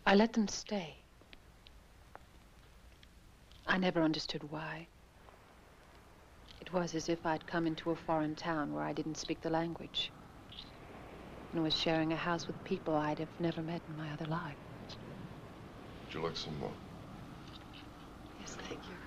I let them stay. I never understood why. It was as if I'd come into a foreign town where I didn't speak the language and was sharing a house with people I'd have never met in my other life. Would you like some more? Yes, thank you.